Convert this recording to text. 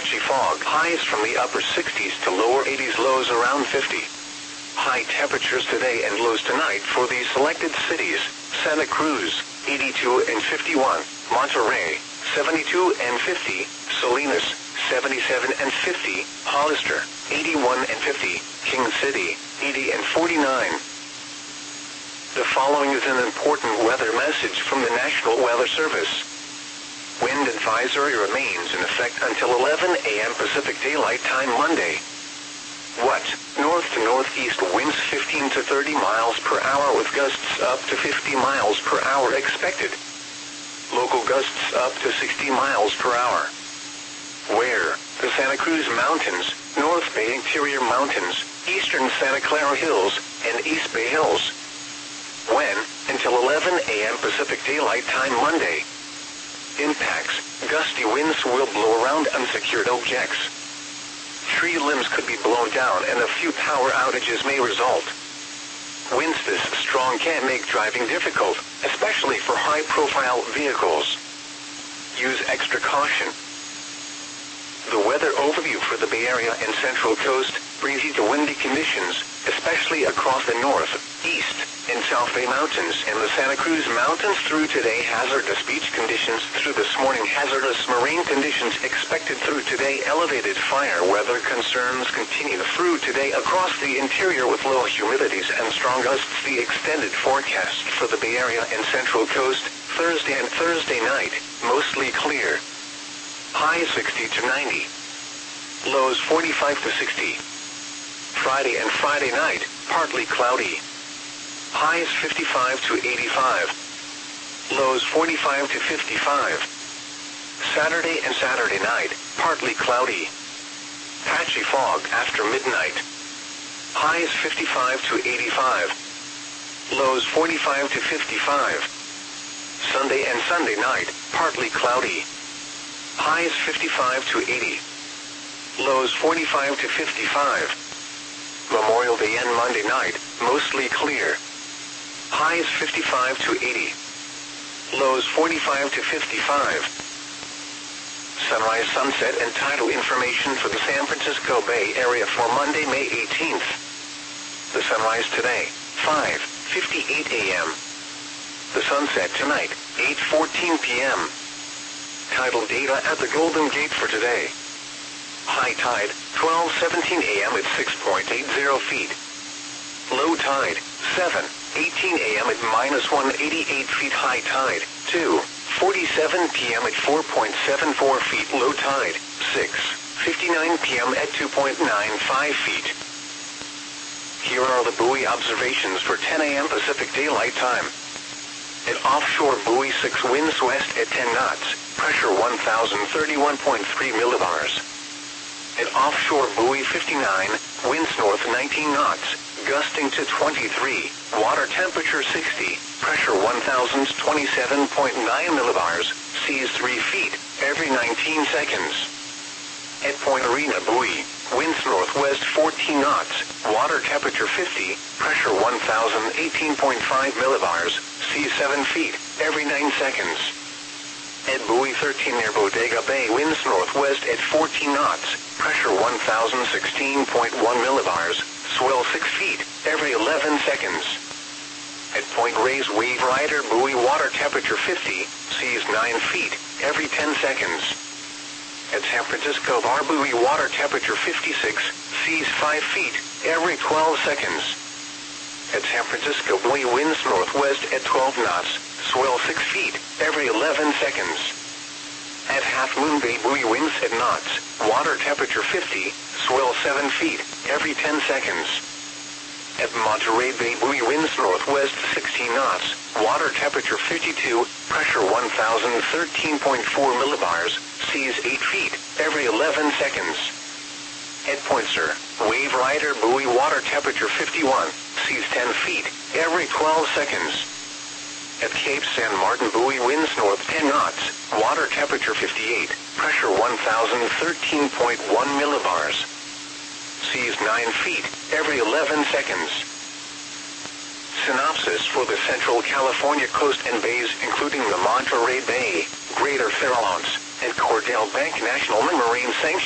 patchy fog. Highs from the upper 60s to lower 80s, lows around 50. High temperatures today and lows tonight for these selected cities: Santa Cruz, 82 and 51, Monterrey, 72 and 50, Salinas, 77 and 50, Hollister, 81 and 50, King City, 80 and 49. The following is an important weather message from the National Weather Service. Wind advisory remains in effect until 11 a.m. Pacific Daylight Time Monday. What? North to northeast winds 15 to 30 miles per hour with gusts up to 50 miles per hour expected. Local gusts up to 60 miles per hour. Where? The Santa Cruz Mountains, North Bay Interior Mountains, Eastern Santa Clara Hills, and East Bay Hills. When? Until 11 a.m. Pacific Daylight Time Monday. Impacts: gusty winds will blow around unsecured objects. Tree limbs could be blown down and a few power outages may result. Winds this strong can make driving difficult, especially for high-profile vehicles. Use extra caution. The weather overview for the Bay Area and Central Coast: breezy to windy conditions, especially across the North, East, and South Bay Mountains and the Santa Cruz Mountains through today. Hazardous beach conditions through this morning. Hazardous marine conditions expected through today. Elevated fire weather concerns continue through today across the interior with low humidities and strong gusts. The extended forecast for the Bay Area and Central Coast: Thursday and Thursday night, mostly clear. High 60 to 90. Lows 45 to 60. Friday and Friday night, partly cloudy. Highs 55 to 85. Lows 45 to 55. Saturday and Saturday night, partly cloudy. Patchy fog after midnight. Highs 55 to 85. Lows 45 to 55. Sunday and Sunday night, partly cloudy. Highs 55 to 80. Lows 45 to 55. Memorial Day and Monday night, mostly clear. Highs 55 to 80. Lows 45 to 55. Sunrise, sunset, and tidal information for the San Francisco Bay Area for Monday, May 18th. The sunrise today, 5:58 a.m. The sunset tonight, 8:14 p.m. Tidal data at the Golden Gate for today. High tide, 12:17 a.m. at 6.80 feet. Low tide, 7:18 a.m. at -188 feet. High tide, 2:47 p.m. at 4.74 feet. Low tide, 6:59 p.m. at 2.95 feet. Here are the buoy observations for 10 a.m. Pacific Daylight Time. At offshore buoy 6, winds west at 10 knots, pressure 1,031.3 millibars. At offshore buoy 59, winds north 19 knots, gusting to 23, water temperature 60, pressure 1,027.9 millibars, seas 3 feet, every 19 seconds. At Point Arena buoy, winds northwest 14 knots, water temperature 50, pressure 1,018.5 millibars, seas 7 feet, every 9 seconds. At buoy 13 near Bodega Bay, winds northwest at 14 knots, pressure 1,016.1 millibars, swell 6 feet, every 11 seconds. At Point Reyes Wave Rider buoy, water temperature 50, seas 9 feet, every 10 seconds. At San Francisco Bar buoy, water temperature 56, seas 5 feet, every 12 seconds. At San Francisco buoy, winds northwest at 12 knots, swell 6 feet, every 11 seconds. At Half Moon Bay buoy, winds at knots, water temperature 50, swell 7 feet, every 10 seconds. At Monterey Bay buoy, winds northwest 16 knots, water temperature 52, pressure 1,013.4 millibars, seas 8 feet, every 11 seconds. At Point Sur, Wave Rider buoy, water temperature 51, seas 10 feet, every 12 seconds. At Cape San Martin buoy, winds north 10 knots, water temperature 58, pressure 1,013.1 millibars. Seas 9 feet, every 11 seconds. Synopsis for the Central California coast and bays, including the Monterey Bay, Greater Farallones, and Cordell Bank National Marine Sanctuary.